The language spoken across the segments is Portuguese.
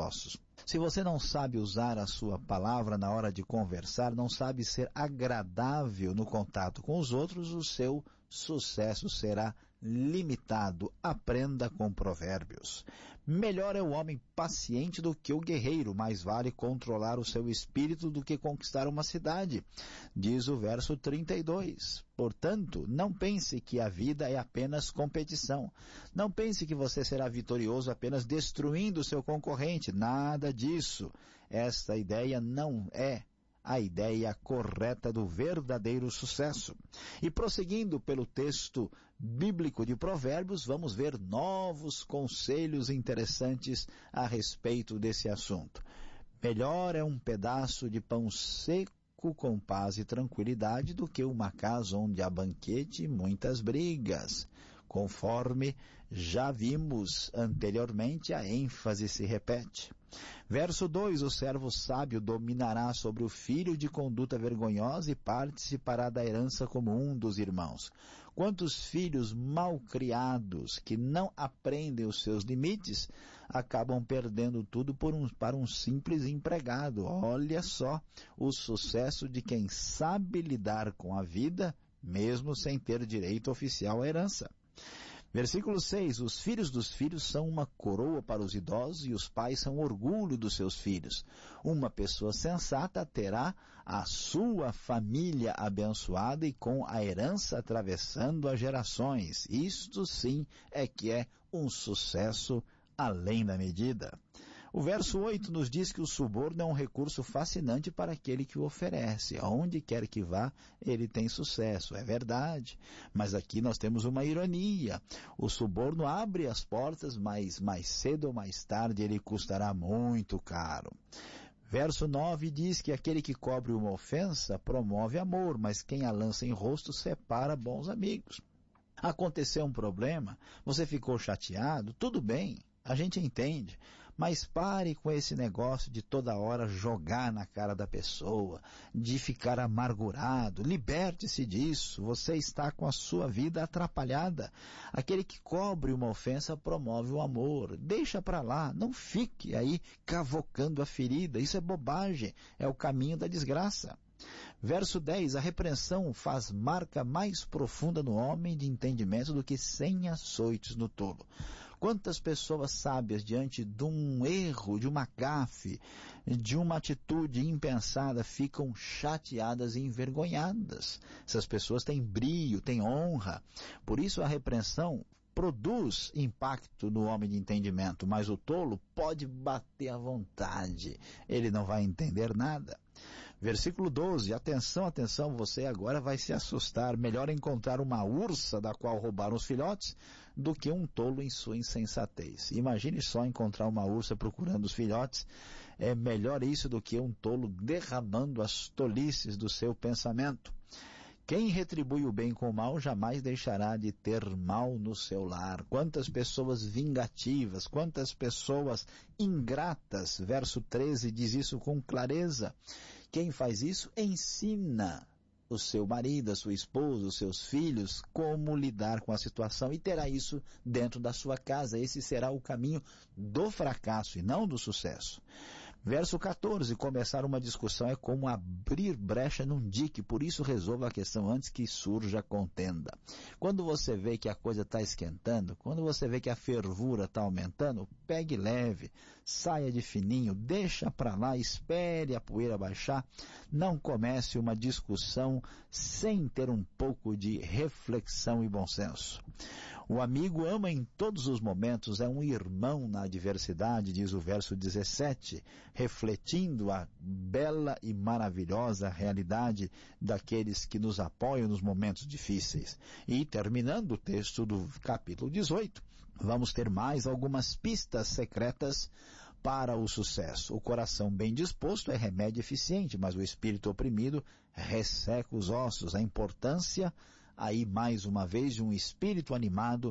ossos. Se você não sabe usar a sua palavra na hora de conversar, não sabe ser agradável no contato com os outros, o seu sucesso será limitado. Aprenda com Provérbios. Melhor é o homem paciente do que o guerreiro, mais vale controlar o seu espírito do que conquistar uma cidade, diz o verso 32. Portanto, não pense que a vida é apenas competição. Não pense que você será vitorioso apenas destruindo o seu concorrente. Nada disso. Esta ideia não é a ideia correta do verdadeiro sucesso. E prosseguindo pelo texto bíblico de Provérbios, vamos ver novos conselhos interessantes a respeito desse assunto. Melhor é um pedaço de pão seco com paz e tranquilidade do que uma casa onde há banquete e muitas brigas. Conforme já vimos anteriormente, a ênfase se repete. Verso 2, o servo sábio dominará sobre o filho de conduta vergonhosa e participará da herança como um dos irmãos. Quantos filhos mal criados que não aprendem os seus limites acabam perdendo tudo para um simples empregado. Olha só o sucesso de quem sabe lidar com a vida, mesmo sem ter direito oficial à herança. Versículo 6, os filhos dos filhos são uma coroa para os idosos e os pais são orgulho dos seus filhos. Uma pessoa sensata terá a sua família abençoada e com a herança atravessando as gerações. Isto sim é que é um sucesso além da medida. O verso 8 nos diz que o suborno é um recurso fascinante para aquele que o oferece. Aonde quer que vá, ele tem sucesso. É verdade. Mas aqui nós temos uma ironia. O suborno abre as portas, mas mais cedo ou mais tarde ele custará muito caro. Verso 9 diz que aquele que cobre uma ofensa promove amor, mas quem a lança em rosto separa bons amigos. Aconteceu um problema, você ficou chateado, tudo bem. A gente entende, mas pare com esse negócio de toda hora jogar na cara da pessoa, de ficar amargurado. Liberte-se disso, você está com a sua vida atrapalhada. Aquele que cobre uma ofensa promove o amor. Deixa para lá, não fique aí cavocando a ferida. Isso é bobagem, é o caminho da desgraça. Verso 10, a repreensão faz marca mais profunda no homem de entendimento do que 100 açoites no tolo. Quantas pessoas sábias diante de um erro, de uma gafe, de uma atitude impensada ficam chateadas e envergonhadas. Essas pessoas têm brio, têm honra. Por isso a repreensão produz impacto no homem de entendimento, mas o tolo pode bater à vontade. Ele não vai entender nada. Versículo 12, atenção, você agora vai se assustar. Melhor encontrar uma ursa da qual roubaram os filhotes do que um tolo em sua insensatez. Imagine só encontrar uma ursa procurando os filhotes. É melhor isso do que um tolo derramando as tolices do seu pensamento. Quem retribui o bem com o mal jamais deixará de ter mal no seu lar. Quantas pessoas vingativas, quantas pessoas ingratas. Verso 13 diz isso com clareza. Quem faz isso ensina o seu marido, a sua esposa, os seus filhos, como lidar com a situação e terá isso dentro da sua casa. Esse será o caminho do fracasso e não do sucesso. Verso 14, começar uma discussão é como abrir brecha num dique, por isso resolva a questão antes que surja a contenda. Quando você vê que a coisa está esquentando, quando você vê que a fervura está aumentando, pegue leve, saia de fininho, deixa para lá, espere a poeira baixar, não comece uma discussão sem ter um pouco de reflexão e bom senso. O amigo ama em todos os momentos, é um irmão na adversidade, diz o verso 17, refletindo a bela e maravilhosa realidade daqueles que nos apoiam nos momentos difíceis. E terminando o texto do capítulo 18, vamos ter mais algumas pistas secretas para o sucesso. O coração bem disposto é remédio eficiente, mas o espírito oprimido resseca os ossos. A importância, aí mais uma vez, de um espírito animado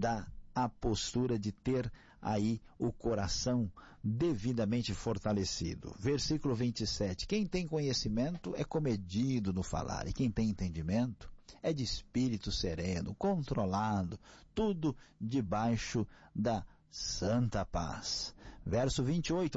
a postura de ter aí o coração devidamente fortalecido. Versículo 27, quem tem conhecimento é comedido no falar, e quem tem entendimento é de espírito sereno, controlado, tudo debaixo da santa paz. Verso 28,